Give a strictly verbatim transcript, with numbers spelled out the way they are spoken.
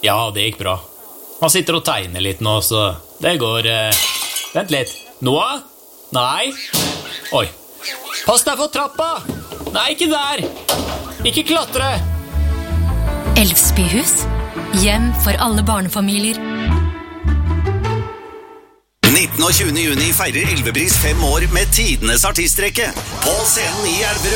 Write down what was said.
Ja, det gikk bra. Han sitter og tegner litt nå, så det går... Eh... Vent litt. Noah? Nei. Oi. Pass deg for trappa! Nei, ikke der! Ikke klatre! Elvsbyhus. Hjem for alle barnefamilier. nittende og tjuende juni feirer Elvebris fem år med tidenes artistrekke. På scenen i Elverum.